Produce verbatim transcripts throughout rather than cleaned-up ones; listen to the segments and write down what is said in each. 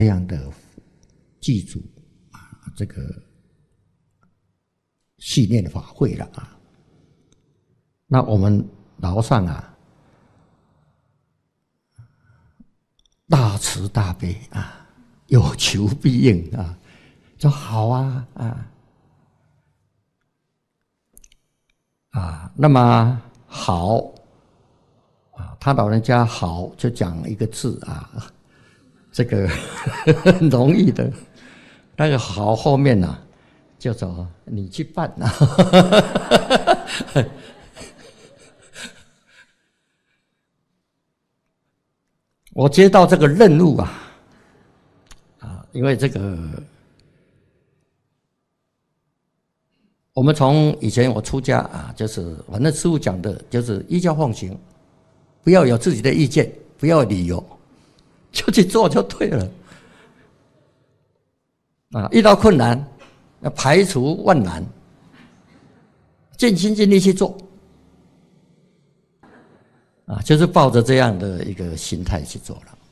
这样的祭祖啊，这个系列的法会了啊。那我们楼上啊，大慈大悲啊，有求必应啊，说好啊啊啊，那么好啊，他老人家好就讲一个字啊，这个很容易的，那个好后面呢、啊，叫做你去办啊。我接到这个任务啊，啊，因为这个，我们从以前我出家啊，就是反正师父讲的，就是依教奉行，不要有自己的意见，不要有理由，就去做就对了。啊，遇到困难要排除万难，尽心尽力去做。啊，就是抱着这样的一个心态去做了。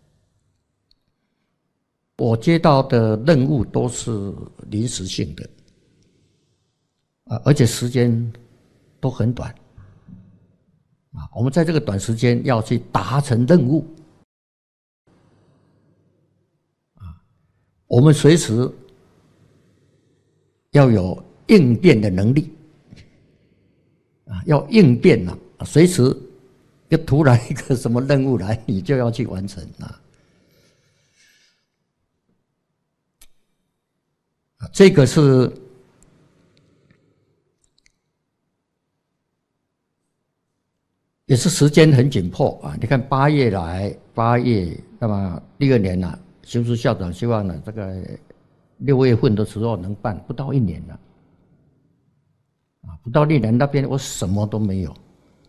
我接到的任务都是临时性的，啊，而且时间都很短。啊，我们在这个短时间要去达成任务，啊，我们随时要有应变的能力，啊，要应变啊，随时。就突然一个什么任务来，你就要去完成啊！这个是也是时间很紧迫啊！你看八月来，八月那么第二年了、啊，修书校长希望呢，这个六月份的时候能办，不到一年了啊！不到一年那边我什么都没有。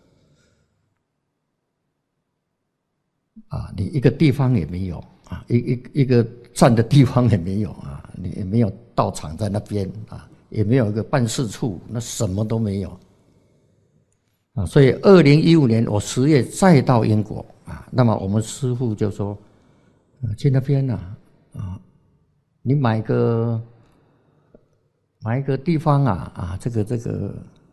啊，你一个地方也没有啊，一一一个站的地方也没有啊，你也没有道场在那边啊，也没有一个办事处，那什么都没有啊。所以二零一五年我十月再到英国啊，那么我们师父就说，啊、去那边呐 啊, 啊，你买个买一个地方啊啊，这个这个。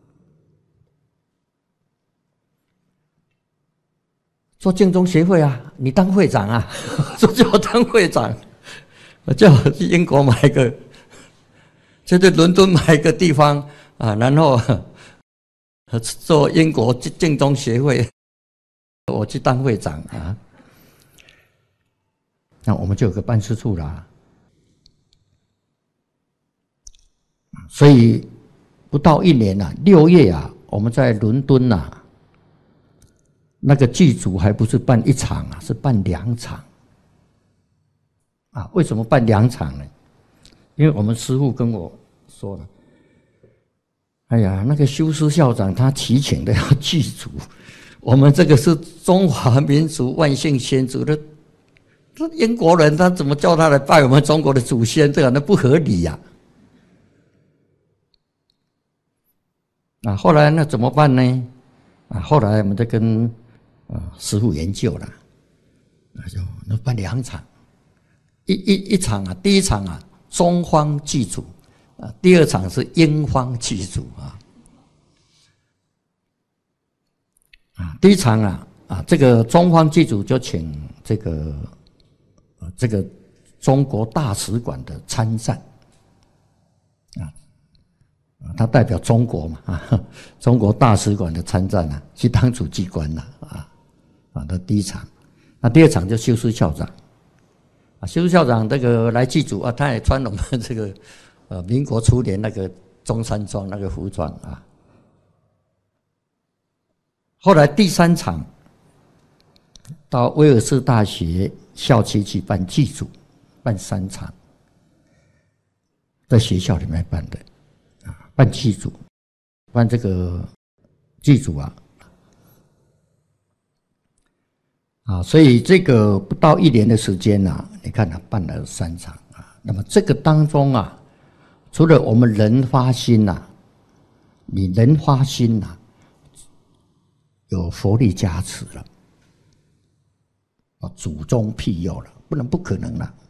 做净宗协会啊，你当会长啊，说叫我当会长，我叫我去英国买一个，就在伦敦买一个地方啊，然后做英国净宗协会，我去当会长啊，那我们就有个办事处啦。所以不到一年啊，六月啊，我们在伦敦啊。那个祭祖还不是办一场啊，是办两场啊！为什么办两场呢？因为我们师父跟我说了，哎呀，那个修师校长他提请的要祭祖，我们这个是中华民族万姓先祖的，这英国人他怎么叫他来拜我们中国的祖先？这个那不合理呀！啊，后来那怎么办呢？啊，后来我们在跟啊，师父研究了，那就那办两场，一一一场啊，第一场啊，中方祭祖啊，第二场是英方祭祖啊。啊，第一场啊啊，这个中方祭祖就请这个呃这个中国大使馆的参赞啊啊，他代表中国嘛啊，中国大使馆的参赞啊，去当主祭官了啊。啊，那第一场，那第二场就修师校长，啊，修师校长这个来祭祖啊，他也穿我们这个呃民国初年那个中山装那个服装啊。后来第三场到威尔士大学校区去办祭祖，办三场，在学校里面办的啊，办祭祖，办这个祭祖啊。啊，所以这个不到一年的时间啊，你看他办了三场啊。那么这个当中啊，除了我们人发心呐、啊，你人发心呐、啊，有佛力加持了，啊，祖宗庇佑了，不能不可能了